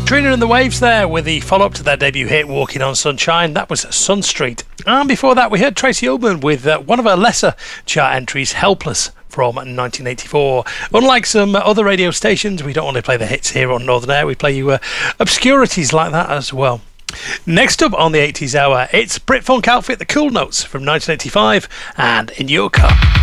Katrina and the Waves there with the follow-up to their debut hit, Walking on Sunshine. That was Sun Street. And before that, we heard Tracy Ullman with one of her lesser chart entries, Helpless, from 1984. Unlike some other radio stations, we don't only play the hits here on Northern Air, we play you obscurities like that as well. Next up on the 80s Hour, it's Brit Funk outfit The Cool Notes from 1985 and In Your Cup.